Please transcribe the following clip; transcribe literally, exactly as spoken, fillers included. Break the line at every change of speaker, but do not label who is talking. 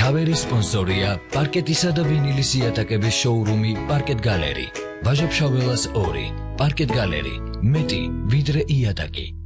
ქავერის სპონსორია პარკეტისა და ვინილის იატაკების შოურუმი პარკეტ გალერი. ვაჟა-ფშაველას ორი. პარკეტ გალერი. მეტი ვიდრე იატაკი.